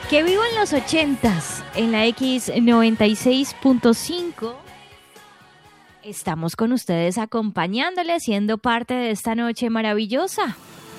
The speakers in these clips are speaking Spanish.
Que vivo en los 80s, en la X96.5. Estamos con ustedes acompañándoles, siendo parte de esta noche maravillosa.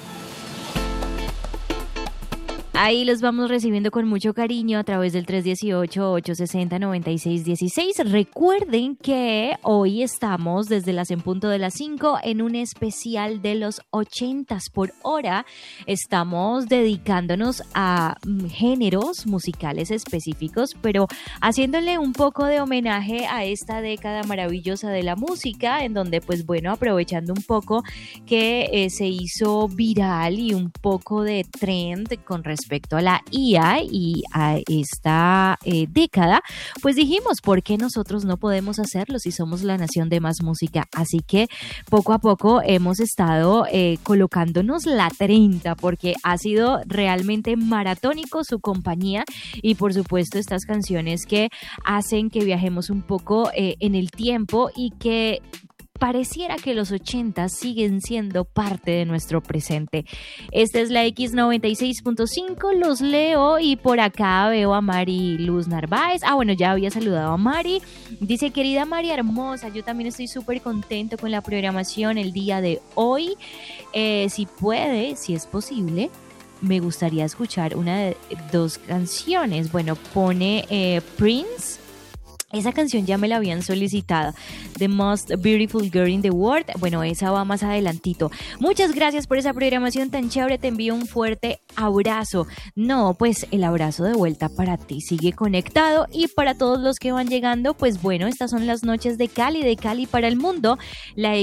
Ahí los vamos recibiendo con mucho cariño a través del 318-860-9616. Recuerden que hoy estamos desde las en punto de las 5 en un especial de los 80s. Por hora estamos dedicándonos a géneros musicales específicos, pero haciéndole un poco de homenaje a esta década maravillosa de la música, en donde pues bueno, aprovechando un poco que se hizo viral y un poco de trend con respecto a la IA y a esta década, pues dijimos, ¿por qué nosotros no podemos hacerlo si somos la nación de más música? Así que poco a poco hemos estado colocándonos la 30, porque ha sido realmente maratónico su compañía y por supuesto estas canciones que hacen que viajemos un poco en el tiempo y que pareciera que los 80 siguen siendo parte de nuestro presente. Esta es la X96.5, los leo y por acá veo a Mari Luz Narváez. Bueno, ya había saludado a Mari. Dice, querida Mari hermosa, yo también estoy súper contento con la programación el día de hoy. Si puede, si es posible, me gustaría escuchar una de dos canciones. Bueno, pone Prince. Esa canción ya me la habían solicitado, The Most Beautiful Girl in the World. Bueno, esa va más adelantito. Muchas gracias por esa programación tan chévere, te envío un fuerte abrazo. No, pues el abrazo de vuelta para ti, sigue conectado. Y para todos los que van llegando, pues bueno, estas son las noches de Cali para el mundo. La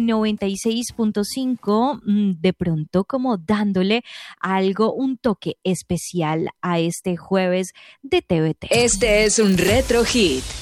X96.5, de pronto como dándole algo, un toque especial a este jueves de TVT. Este es un retro hit.